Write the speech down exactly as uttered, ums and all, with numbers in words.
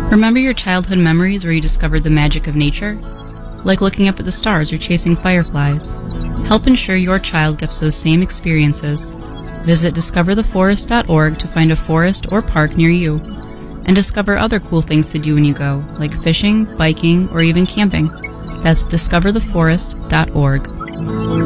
Remember your childhood memories where you discovered the magic of nature? Like looking up at the stars or chasing fireflies. Help ensure your child gets those same experiences. Visit discover the forest dot org to find a forest or park near you, and discover other cool things to do when you go, like fishing, biking, or even camping. That's discover the forest dot org.